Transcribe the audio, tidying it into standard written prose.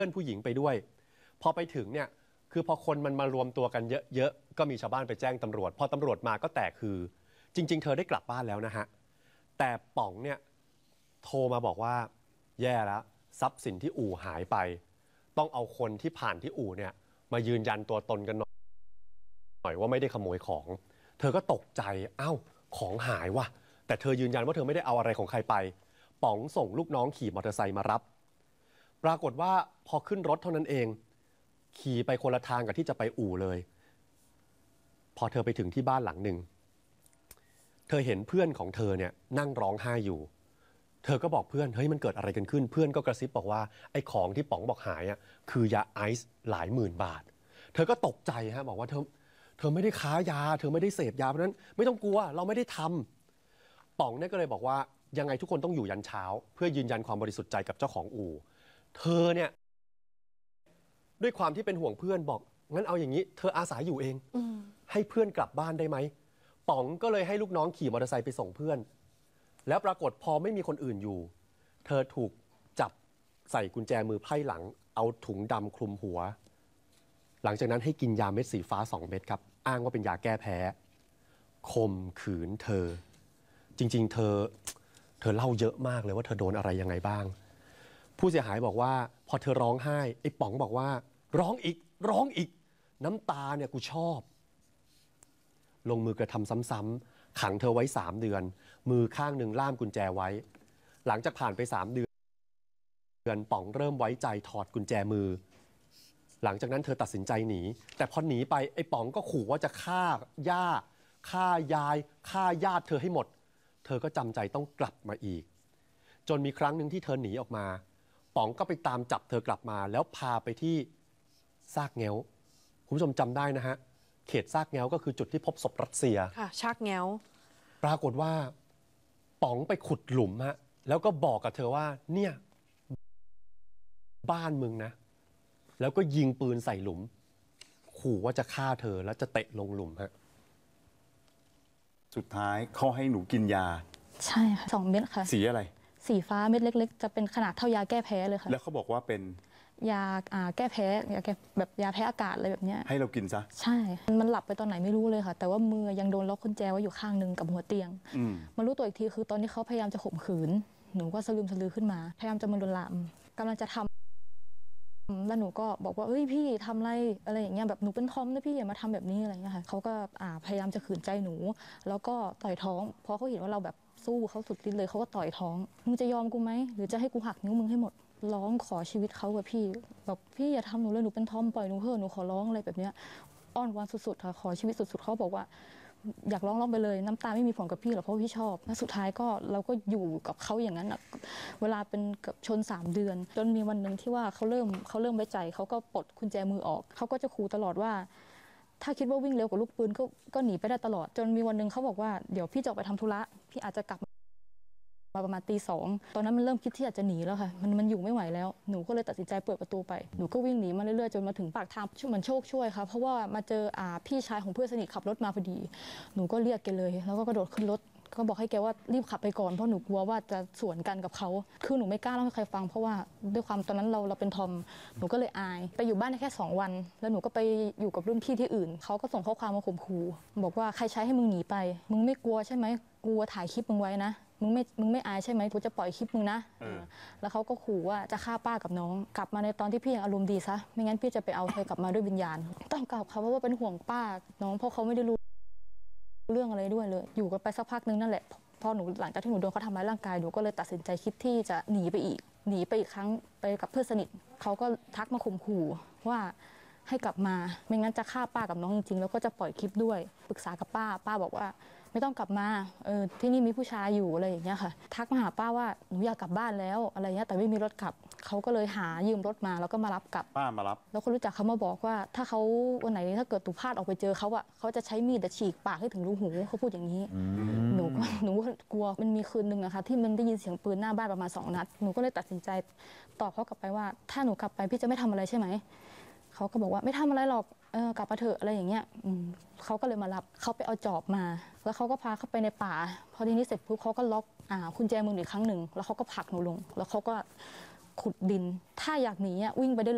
พื่อนผู้หญิงไปด้วยพอไปถึงเนี่ยคือพอคนมันมารวมตัวกันเยอะๆก็มีชาวบ้านไปแจ้งตำรวจพอตำรวจมาก็แตกคือจริงๆเธอได้กลับบ้านแล้วนะฮะแต่ป๋องเนี่ยโทรมาบอกว่าแย่แล้วทรัพย์สินที่อู่หายไปต้องเอาคนที่ผ่านที่อู่เนี่ยมายืนยันตัวตนกันหน่อยว่าไม่ได้ขโมยของเธอก็ตกใจอ้าวของหายว่ะแต่เธอยืนยันว่าเธอไม่ได้เอาอะไรของใครไปป๋องส่งลูกน้องขี่มอเตอร์ไซค์มารับปรากฏว่าพอขึ้นรถเท่านั้นเองขี่ไปคนละทางกับที่จะไปอู่เลยพอเธอไปถึงที่บ้านหลังหนึ่งเธอเห็นเพื่อนของเธอเนี่ยนั่งร้องไห้อยู่เธอก็บอกเพื่อนเฮ้ยมันเกิดอะไรกันขึ้นเพื่อนก็กระซิบบอกว่าไอ้ของที่ป๋องบอกหายอ่ะคือยาไอซ์หลายหมื่นบาทเธอก็ตกใจฮะบอกว่าเธอไม่ได้ค้ายาเธอไม่ได้เสพยาเพราะนั้นไม่ต้องกลัวเราไม่ได้ทำป๋องเนี่ยก็เลยบอกว่ายังไงทุกคนต้องอยู่ยันเช้าเพื่อยืนยันความบริสุทธิ์ใจกับเจ้าของอู่เธอเนี่ยด้วยความที่เป็นห่วงเพื่อนบอกงั้นเอาอย่างนี้เธออาสาอยู่เองให้เพื่อนกลับบ้านได้ไหมป๋องก็เลยให้ลูกน้องขี่มอเตอร์ไซค์ไปส่งเพื่อนแล้วปรากฏพอไม่มีคนอื่นอยู่เธอถูกจับใส่กุญแจมือไพร่หลังเอาถุงดำคลุมหัวหลังจากนั้นให้กินยาเม็ดสีฟ้า2 เม็ดครับอ้างว่าเป็นยาแก้แพ้ข่มขืนเธอจริงๆเธอเล่าเยอะมากเลยว่าเธอโดนอะไรยังไงบ้างผู้เสียหายบอกว่าพอเธอร้องไห้ไอ้ป๋องบอกว่าร้องอีกน้ำตาเนี่ยกูชอบลงมือกระทำซ้ำๆขังเธอไว้3 เดือนมือข้างหนึ่งล่ามกุญแจไว้หลังจากผ่านไป3 เดือนป๋องเริ่มไว้ใจถอดกุญแจมือหลังจากนั้นเธอตัดสินใจหนีแต่พอหนีไปไอ้ป๋องก็ขู่ว่าจะฆ่าย่าฆ่ายายฆ่าญาติเธอให้หมดเธอก็จำใจต้องกลับมาอีกจนมีครั้งหนึ่งที่เธอหนีออกมาป๋องก็ไปตามจับเธอกลับมาแล้วพาไปที่ซากแง้วคุณผู้ชมจำได้นะฮะเขตซากแง้วก็คือจุดที่พบศพรัสเซียค่ะซากแง้วปรากฏว่าป๋องไปขุดหลุมฮะแล้วก็บอกกับเธอว่าเนี่ยบ้านมึงนะแล้วก็ยิงปืนใส่หลุมขู่ว่าจะฆ่าเธอแล้วจะเตะลงหลุมฮะสุดท้ายเขาให้หนูกินยาใช่ค่ะ2 เม็ดค่ะสีอะไรสีฟ้าเม็ดเล็กๆจะเป็นขนาดเท่ายาแก้แพ้เลยค่ะแล้วเขาบอกว่าเป็นยาแก้แพ้ยาแก้แบบยาแพ้อากาศอะไรแบบนี้ให้เรากินซะใช่มันหลับไปตอนไหนไม่รู้เลยค่ะแต่ว่ามือยังโดนล็อกกุญแจไว้อยู่ข้างนึงกับหัวเตียงมารู้ตัวอีกทีคือตอนนี้เขาพยายามจะข่มขืนหนูก็สลืมสลือขึ้นมาพยายามจะมาลวนลามกำลังจะทำแล้วหนูก็บอกว่าเฮ้ยพี่ทำอะไรอย่างเงี้ยแบบหนูเป็นทอมนะพี่อย่ามาทำแบบนี้อะไรอย่างเงี้ยค่ะเขาก็พยายามจะขืนใจหนูแล้วก็ต่อยท้องเพราะเขาเห็นว่าเราแบบสู้เขาสุดฤทธิ์เลยเขาก็ต่อยท้องมึงจะยอมกูไหมหรือจะให้กูหักนิ้วมึงให้หมดร้องขอชีวิตเขากับพี่แบบพี่อย่าทำหนูเลยหนูเป็นทอมปล่อยหนูเถอะหนูขอร้องอะไรแบบเนี้ยอ้อนวอนสุดๆค่ะขอชีวิตสุดๆเขาบอกว่าอยากร้องไปเลยน้ำตาไม่มีผลกับพี่หรอกเพราะพี่ชอบและสุดท้ายก็เราก็อยู่กับเขาอย่างนั้นเวลาเป็นกับชน3 เดือนจนมีวันหนึ่งที่ว่าเขาเริ่มไว้ใจเขาก็ปลดกุญแจมือออกเขาก็จะขู่ตลอดว่าถ้าคิดว่าวิ่งเร็วกว่าลูกปืนก็หนีไปได้ตลอดจนมีวันหนึ่งเขาบอกว่าเดี๋ยวพี่จะออกไปทำธุระพี่อาจจะกลับมาประมาณตี 2ตอนนั้นมันเริ่มคิดที่อยากจะหนีแล้วค่ะมันอยู่ไม่ไหวแล้วหนูก็เลยตัดสินใจเปิดประตูไปหนูก็วิ่งหนีมาเรื่อยๆจนมาถึงปากทางเหมือนโชคช่วยค่ะเพราะว่ามาเจอพี่ชายของเพื่อนสนิทขับรถมาพอดีหนูก็เรียกแกเลยแล้วก็กระโดดขึ้นรถก็บอกให้แกว่ารีบขับไปก่อนเพราะหนูกลัวว่าจะสวนกันกับเขาคือหนูไม่กล้าเล่าให้ใครฟังเพราะว่าด้วยความตอนนั้นเราเป็นทอมหนูก็เลยอายไปอยู่บ้านได้แค่2 วันแล้วหนูก็ไปอยู่กับรุ่นพี่ที่อื่นเขาก็ส่งข้อความมาข่มขู่บอกว่าใครใช้ให้มึงหนีไปมึงไม่กลัวใช่ไหมกลัวถ่ายคลิปมึงไว้นะมึงไม่อายใช่ไหมกูจะปล่อยคลิปมึงนะแล้วเขาก็ขู่ว่าจะฆ่าป้ากับน้องกลับมาในตอนที่พี่ยังอารมณ์ดีซะไม่งั้นพี่จะไปเอาเธอกลับมาด้วยวิญญาณต้องกลับเขาเพราะว่าเป็นห่วงป้าน้องเพราะเขาไม่ได้รู้เรื่องอะไรด้วยเลยอยู่กันไปสักพักนึงนั่นแหละพอหนูหลังจากที่หนูโดนเขาทำร้ายร่างกายหนูก็เลยตัดสินใจคิดที่จะหนีไปอีกครั้งไปกับเพื่อนสนิทเขาก็ทักมาข่มขู่ว่าให้กลับมาไม่งั้นจะฆ่าป้ากับน้องจริงๆแล้วก็จะปล่อยคลิปด้วยปรึกษากับป้าบอกว่าไม่ต้องกลับมาที่นี่มีผู้ชายอยู่อะไรอย่างเงี้ยค่ะทักมาหาป้าว่าหนูอยากกลับบ้านแล้วอะไรเงี้ยแต่ไม่มีรถกลับเขาก็เลยหายืมรถมาแล้วก็มารับกลับป้ามารับแล้วคนรู้จักเขามาบอกว่าถ้าเขาวันไหนถ้าเกิดตุพาดออกไปเจอเขาอะเขาจะใช้มีดฉีกปากให้ถึงรูหูเขาพูดอย่างนี้หนูกลัวมันมีคืนนึงอะค่ะที่มันได้ยินเสียงปืนหน้าบ้านประมาณ2 นัดหนูก็เลยตัดสินใจตอบเขากลับไปว่าถ้าหนูกลับไปพี่จะไม่ทำอะไรใช่ไหมเขาก็บอกว่าไม่ทำอะไรหรอกกลับมาเถอะอะไรอย่างเงี้ยเขาก็เลยมารับเขาไปเอาจอบมาแล้วเขาก็พาเข้าไปในป่าพอทีนี้เสร็จปุ๊บเขาก็ล็อกกุญแจมืออีกครั้งหนึ่งแล้วเขาก็ผลักหนูลงแล้วเขาก็ขุดดินถ้าอยากหนีวิ่งไปได้